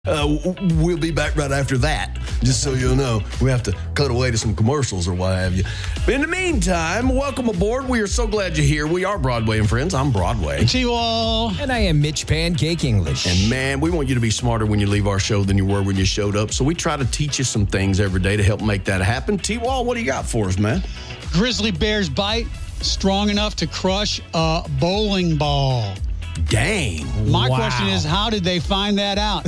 We'll be back right after that. Just so you'll know, we have to cut away to some commercials or what have you. But in the meantime, welcome aboard. We are so glad you're here. We are Broadway and Friends. I'm Broadway. T-Wall. And I am Mitch Pancake English. And man, we want you to be smarter when you leave our show than you were when you showed up. So we try to teach you some things every day to help make that happen. T-Wall, what do you got for us, man? Grizzly bear's bite strong enough to crush a bowling ball. Dang. My question is, how did they find that out?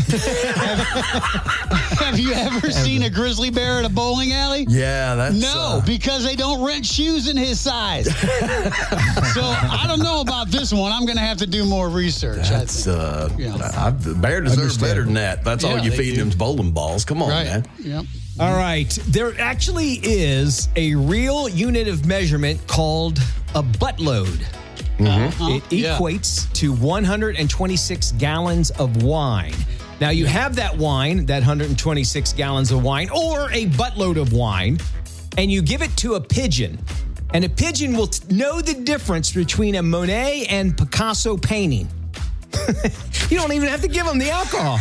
Have you ever seen a grizzly bear at a bowling alley? Yeah, that's... No, because they don't rent shoes in his size. So I don't know about this one. I'm going to have to do more research. That's, the bear deserves better than that. That's all you feed them bowling balls. Come on, man. Yep. All right. There actually is a real unit of measurement called a buttload. It equates to 126 gallons of wine. Now, you have that wine, that 126 gallons of wine, or a buttload of wine, and you give it to a pigeon. And a pigeon will know the difference between a Monet and Picasso painting. You don't even have to give them the alcohol.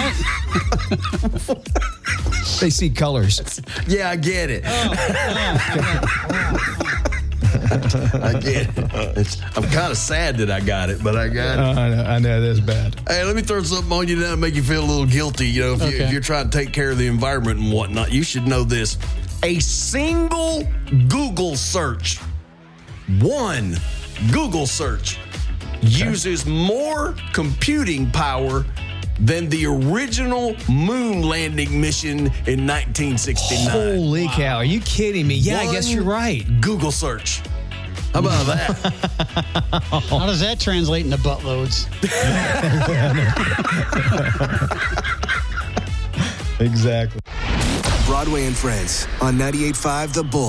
They see colors. Yeah, I get it. I get it. I'm kind of sad that I got it, but I got it. I know that's bad. Hey, let me throw something on you now to make you feel a little guilty. You know, if you're trying to take care of the environment and whatnot, you should know this. A single Google search, one Google search, uses more computing power than the original moon landing mission in 1969. Holy cow. Are you kidding me? Yeah, I guess you're right. Google search. How about that? How does that translate into buttloads? Exactly. Broadway and Friends on 98.5 The Bull.